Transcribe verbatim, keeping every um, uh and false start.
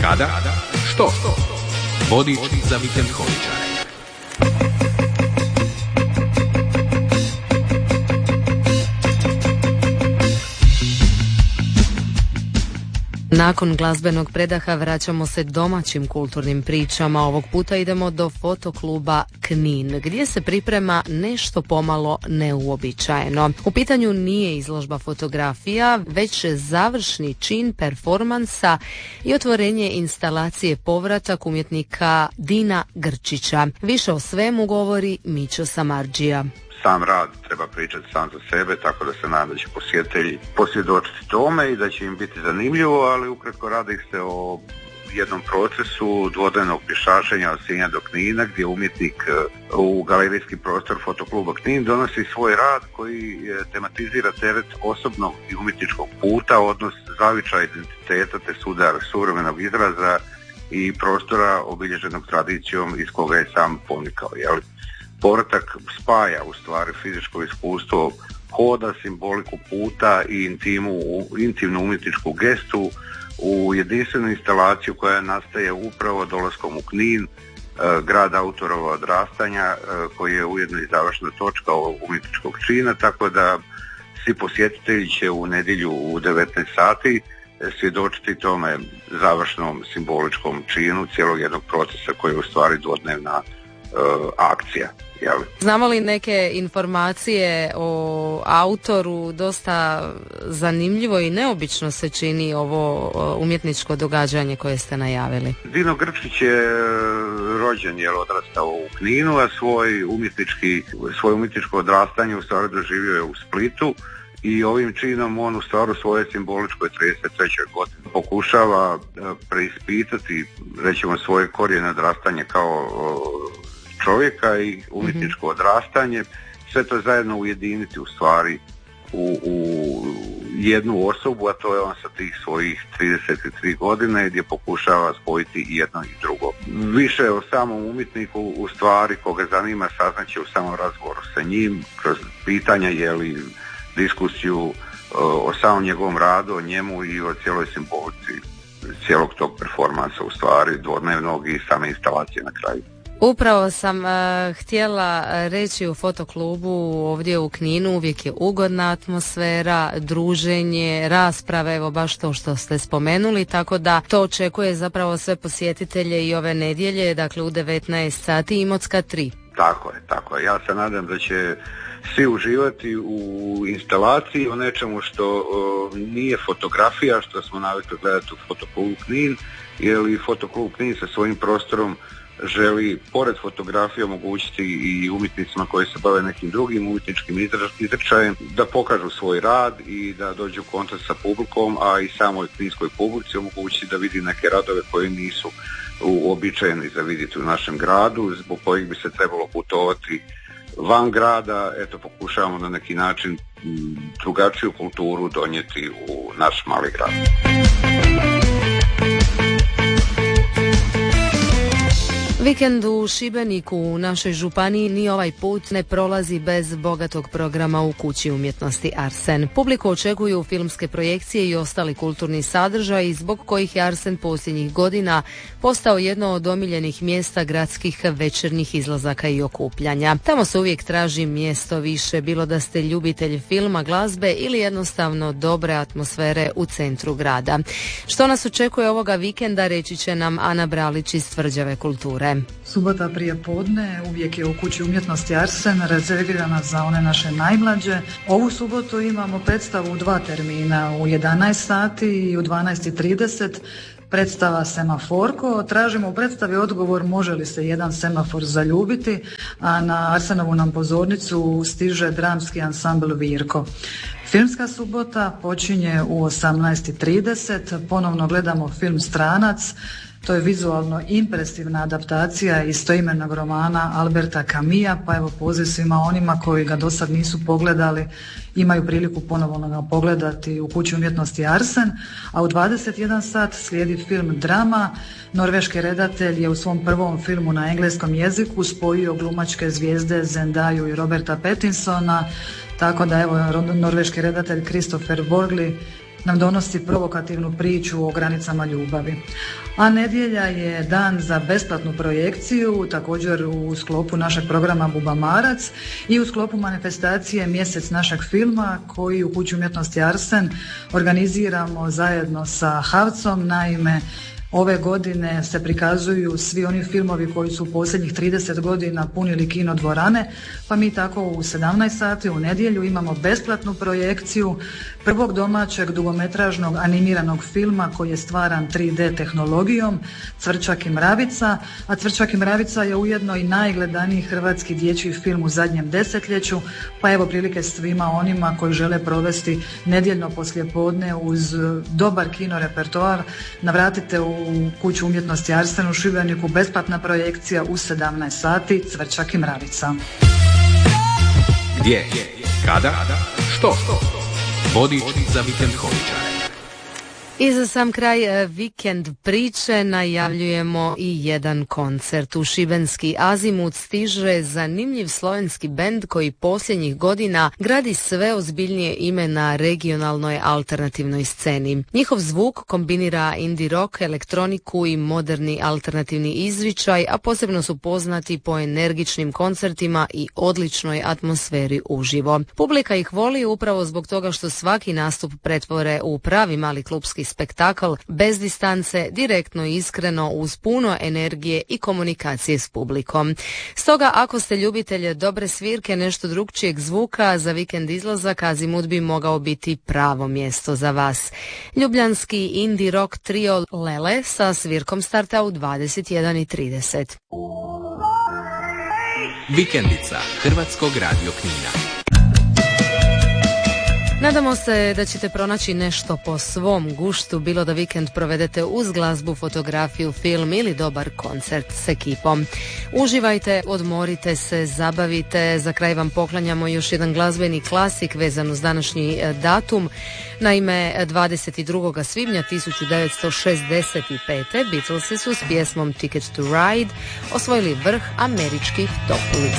Kada? Što? Vodič za vikend holičare. Nakon glazbenog predaha vraćamo se domaćim kulturnim pričama. Ovog puta idemo do fotokluba Knin, gdje se priprema nešto pomalo neuobičajeno. U pitanju nije izložba fotografija, već završni čin performansa i otvorenje instalacije Povratak umjetnika Dina Grčića. Više o svemu govori Mićo Samardžija. Sam rad treba pričati sam za sebe, tako da se nadam da će posjetitelji posvjedočiti tome i da će im biti zanimljivo, ali ukratko radi se o jednom procesu dvodnevnog pješačenja od Sinja do Knina, gdje umjetnik u galerijski prostor fotokluba Knin donosi svoj rad koji tematizira teret osobnog i umjetničkog puta, odnos zavičaja identiteta te sudar suvremenog izraza i prostora obilježenog tradicijom iz koga je sam ponikao, jel? Povratak spaja u stvari fizičko iskustvo hoda, simboliku puta i intimu, intimnu umjetničku gestu u jedinstvenu instalaciju koja nastaje upravo dolaskom u Knin, grad autorova odrastanja, koji je ujedno i završna točka ovog umjetničkog čina, tako da svi posjetitelji će u nedjelju u devetnaest sati svjedočiti tome završnom simboličkom činu cijelog jednog procesa koji je u stvari dvodnevna uh, akcija. Jel? Znamo li neke informacije o autoru? Dosta zanimljivo i neobično se čini ovo umjetničko događanje koje ste najavili. Dino Grčić je rođen, jer odrastao u Kninu, a svoj umjetnički, svoje umjetničko odrastanje u stvari doživio je u Splitu i ovim činom on u stvari u svojoj simboličkoj trideset trećoj godini pokušava preispitati, rećemo, svoje korijene odrastanje kao čovjeka i umjetničko odrastanje, sve to zajedno ujediniti u stvari u, u jednu osobu, a to je on sa tih svojih trideset tri godine gdje pokušava spojiti jedno i drugo. Više o samom umjetniku u stvari koga zanima saznaće u samom razgovoru sa njim, kroz pitanja, jeli, diskusiju o samom njegovom radu, o njemu i o cijeloj simbolici cijelog tog performansa u stvari dvodnevnog i same instalacije na kraju. Upravo sam uh, htjela reći u fotoklubu ovdje u Kninu uvijek je ugodna atmosfera, druženje, rasprave, evo baš to što ste spomenuli, tako da to očekuje zapravo sve posjetitelje i ove nedjelje, dakle u devetnaest sati, Imotska tri. Tako je, tako je. Ja se nadam da će svi uživati u instalaciji, o nečemu što uh, nije fotografija, što smo navikli gledati u fotoklubu Knin, jer i fotoklub Knin sa svojim prostorom želi pored fotografije omogućiti i umjetnicima koji se bave nekim drugim umjetničkim izričajem da pokažu svoj rad i da dođu u kontakt sa publikom, a i samoj kninskoj publici omogućiti da vidi neke radove koji nisu uobičajeni za vidjeti u našem gradu, zbog kojih bi se trebalo putovati van grada. Eto, pokušavamo na neki način drugačiju kulturu donijeti u naš mali grad. Vikend u Šibeniku u našoj županiji ni ovaj put ne prolazi bez bogatog programa u Kući umjetnosti Arsen. Publiku očekuju filmske projekcije i ostali kulturni sadržaji zbog kojih je Arsen posljednjih godina postao jedno od omiljenih mjesta gradskih večernjih izlazaka i okupljanja. Tamo se uvijek traži mjesto više, bilo da ste ljubitelj filma, glazbe ili jednostavno dobre atmosfere u centru grada. Što nas očekuje ovoga vikenda, reći će nam Ana Bralić iz Tvrđave kulture. Subota prije podne uvijek je u Kući umjetnosti Arsen rezervirana za one naše najmlađe. Ovu subotu imamo predstavu u dva termina, u jedanaest sati i u dvanaest i trideset. Predstava Semaforko. Tražimo u predstavi odgovor može li se jedan semafor zaljubiti, a na Arsenovu nam pozornicu stiže dramski ansambl Virko. Filmska subota počinje u osamnaest i trideset. Ponovno gledamo film Stranac. To je vizualno impresivna adaptacija istoimenog romana Alberta Camusa, pa evo poziv svima onima koji ga do sad nisu pogledali, imaju priliku ponovno ga pogledati u Kući umjetnosti Arsen, a u dvadeset jedan sat slijedi film Drama. Norveški redatelj je u svom prvom filmu na engleskom jeziku spojio glumačke zvijezde Zendaju i Roberta Pattinsona, tako da evo norveški redatelj Christopher Borgli nam donosi provokativnu priču o granicama ljubavi. A nedjelja je dan za besplatnu projekciju, također u sklopu našeg programa Bubamarac i u sklopu manifestacije Mjesec našeg filma koji u Kući umjetnosti Arsen organiziramo zajedno sa Havcom. Naime, ove godine se prikazuju svi oni filmovi koji su u posljednjih trideset godina punili kino dvorane, pa mi tako u sedamnaest sati u nedjelju imamo besplatnu projekciju prvog domaćeg dugometražnog animiranog filma koji je stvaran tri D tehnologijom, Cvrčak i mravica, a Cvrčak i mravica je ujedno i najgledaniji hrvatski dječji film u zadnjem desetljeću, pa evo prilike svima onima koji žele provesti nedjeljno poslijepodne uz dobar kino repertoar, navratite u u Kuću umjetnosti Arsen u Šibeniku, besplatna projekcija u sedamnaest sati, Cvrčak i mravica. Gdje? Kada? Što? Vodič za vikend holičare. I za sam kraj vikend priče najavljujemo i jedan koncert. U šibenski Azimut stiže zanimljiv slovenski bend koji posljednjih godina gradi sve ozbiljnije ime na regionalnoj alternativnoj sceni. Njihov zvuk kombinira indie rock, elektroniku i moderni alternativni izričaj, a posebno su poznati po energičnim koncertima i odličnoj atmosferi uživo. Publika ih voli upravo zbog toga što svaki nastup pretvore u pravi mali klupski spektakl, bez distance, direktno i iskreno, uz puno energije i komunikacije s publikom. Stoga, ako ste ljubitelje dobre svirke, nešto drugčijeg zvuka, za vikend izlazak Azimut bi mogao biti pravo mjesto za vas. Ljubljanski indie rock trio Lele sa svirkom starta u dvadeset jedan i trideset. Vikendica Hrvatskog radio Knina. Nadamo se da ćete pronaći nešto po svom guštu, bilo da vikend provedete uz glazbu, fotografiju, film ili dobar koncert s ekipom. Uživajte, odmorite se, zabavite. Za kraj vam poklanjamo još jedan glazbeni klasik vezan uz današnji datum. Naime, dvadeset drugog svibnja tisuću devetsto šezdeset pete. Beatlesi su s pjesmom Ticket to Ride osvojili vrh američkih top lista.